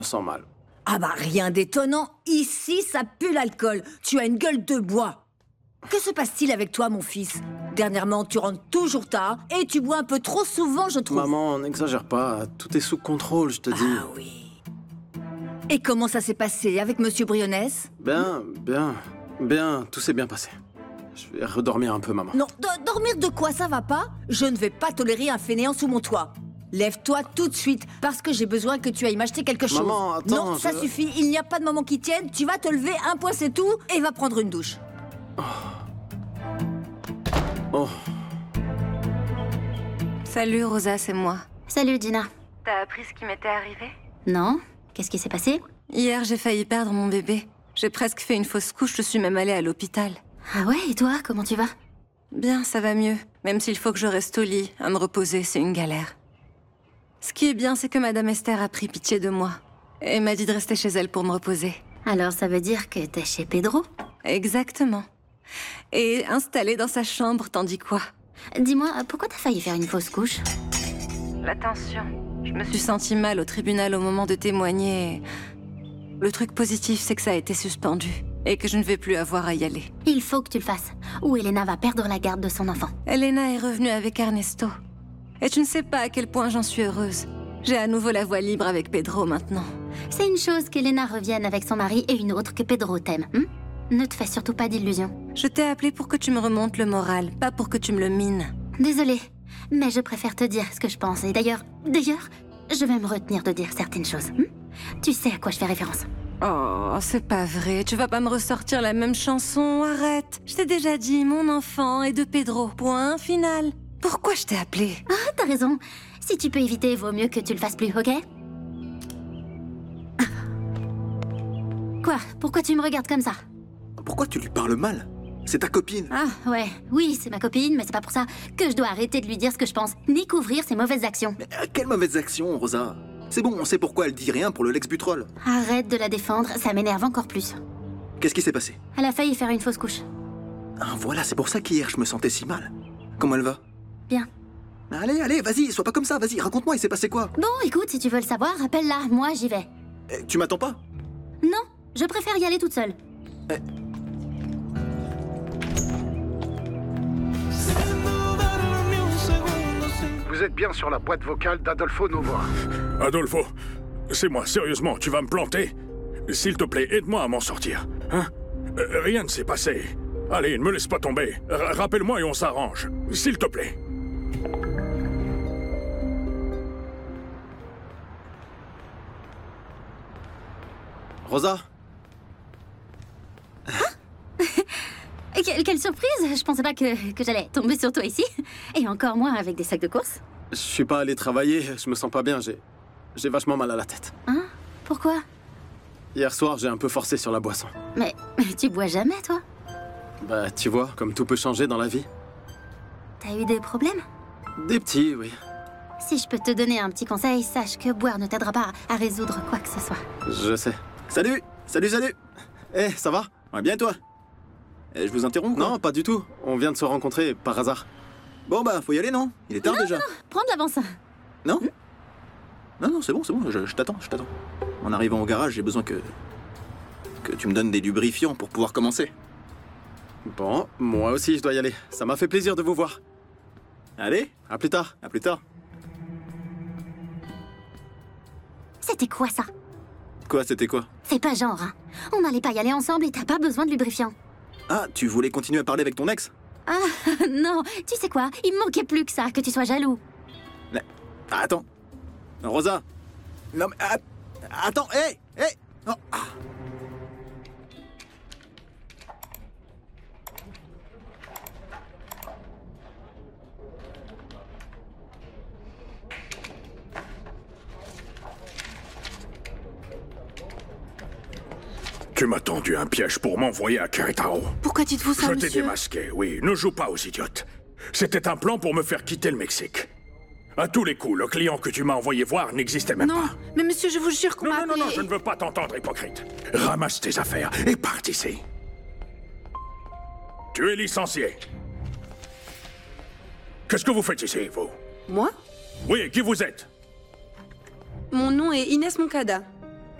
sens mal. Ah bah rien d'étonnant, ici ça pue l'alcool. Tu as une gueule de bois. Que se passe-t-il avec toi, mon fils? Dernièrement, tu rentres toujours tard et tu bois un peu trop souvent, je trouve. Maman, n'exagère pas. Tout est sous contrôle, je te dis. Ah oui. Et comment ça s'est passé avec Monsieur Brionnes? Bien. Tout s'est bien passé. Je vais redormir un peu, maman. Non, dormir de quoi, ça va pas? Je ne vais pas tolérer un fainéant sous mon toit. Lève-toi tout de suite, parce que j'ai besoin que tu ailles m'acheter quelque chose. Maman, attends, non, ça suffit, il n'y a pas de moment qui tienne. Tu vas te lever, un point c'est tout, et va prendre une douche. Oh. Salut Rosa, c'est moi. Salut Gina. T'as appris ce qui m'était arrivé? Non? Qu'est-ce qui s'est passé? Hier, j'ai failli perdre mon bébé. J'ai presque fait une fausse couche, je suis même allée à l'hôpital. Ah ouais, et toi, comment tu vas? Bien, ça va mieux. Même s'il faut que je reste au lit, à me reposer, c'est une galère. Ce qui est bien, c'est que Madame Esther a pris pitié de moi. Et m'a dit de rester chez elle pour me reposer. Alors ça veut dire que t'es chez Pedro? Exactement. Et installée dans sa chambre, tandis quoi? Dis-moi, pourquoi t'as failli faire une fausse couche? La tension. Je me suis sentie mal au tribunal au moment de témoigner. Le truc positif, c'est que ça a été suspendu. Et que je ne vais plus avoir à y aller. Il faut que tu le fasses, ou Elena va perdre la garde de son enfant. Elena est revenue avec Ernesto. Et tu ne sais pas à quel point j'en suis heureuse. J'ai à nouveau la voie libre avec Pedro maintenant. C'est une chose qu'Elena revienne avec son mari et une autre que Pedro t'aime. Ne te fais surtout pas d'illusions. Je t'ai appelé pour que tu me remontes le moral, pas pour que tu me le mines. Désolée, mais je préfère te dire ce que je pense. Et d'ailleurs, je vais me retenir de dire certaines choses. Tu sais à quoi je fais référence. Oh, c'est pas vrai. Tu vas pas me ressortir la même chanson, arrête. Je t'ai déjà dit, mon enfant est de Pedro. Point final. Pourquoi je t'ai appelé? Ah, t'as raison. Si tu peux éviter, vaut mieux que tu le fasses plus, ok? Quoi? Pourquoi tu me regardes comme ça? Pourquoi tu lui parles mal? C'est ta copine. Ah, ouais. Oui, c'est ma copine, mais c'est pas pour ça que je dois arrêter de lui dire ce que je pense, ni couvrir ses mauvaises actions. Mais quelle mauvaise action, Rosa? C'est bon, on sait pourquoi elle dit rien pour le Lex-Butrol. Arrête de la défendre, ça m'énerve encore plus. Qu'est-ce qui s'est passé? Elle a failli faire une fausse couche. Ah, voilà, c'est pour ça qu'hier je me sentais si mal. Comment elle va? Bien. Allez, vas-y, sois pas comme ça, vas-y, raconte-moi, il s'est passé quoi? Bon, écoute, si tu veux le savoir, appelle-la, moi j'y vais. Tu m'attends pas? Non, je préfère y aller toute seule. Vous êtes bien sur la boîte vocale d'Adolfo Novoa. Adolfo, c'est moi, sérieusement, tu vas me planter? S'il te plaît, aide-moi à m'en sortir, hein? Rien ne s'est passé. Allez, ne me laisse pas tomber. Rappelle-moi et on s'arrange, s'il te plaît. Rosa? Quelle surprise! Je pensais pas que j'allais tomber sur toi ici. Et encore moins avec des sacs de course. Je suis pas allé travailler, je me sens pas bien, j'ai vachement mal à la tête. Hein? Pourquoi? Hier soir, j'ai un peu forcé sur la boisson. Mais tu bois jamais, toi? Bah, tu vois, comme tout peut changer dans la vie. T'as eu des problèmes? Des petits, oui. Si je peux te donner un petit conseil, sache que boire ne t'aidera pas à résoudre quoi que ce soit. Je sais. Salut! Eh, ça va? Ouais, bien toi? Je vous interromps, quoi? Non, pas du tout. On vient de se rencontrer, par hasard. Bon bah, faut y aller, non? Il est tard déjà. Non, prends de l'avance. Non? Non, c'est bon, je t'attends. En arrivant au garage, j'ai besoin que tu me donnes des lubrifiants pour pouvoir commencer. Bon, moi aussi, je dois y aller. Ça m'a fait plaisir de vous voir. Allez, À plus tard. à plus tard. C'était quoi ça? Quoi, c'était quoi? C'est pas genre, hein. On n'allait pas y aller ensemble et t'as pas besoin de lubrifiant. Ah, tu voulais continuer à parler avec ton ex? Ah, non, tu sais quoi? Il me manquait plus que ça, que tu sois jaloux. Attends. Rosa. Non mais... attends, hé. Non. Tu m'as tendu un piège pour m'envoyer à Querétaro. Pourquoi dites-vous ça, Je t'ai monsieur? démasqué, oui. Ne joue pas aux idiotes. C'était un plan pour me faire quitter le Mexique. À tous les coups, le client que tu m'as envoyé voir n'existait même Non, pas. mais monsieur, je vous jure qu'on m'a Non, appelé. je ne veux pas t'entendre, hypocrite. Ramasse tes affaires et parte ici. Tu es licencié. Qu'est-ce que vous faites ici, vous? Moi? Oui, qui vous êtes? Mon nom est Inès Moncada.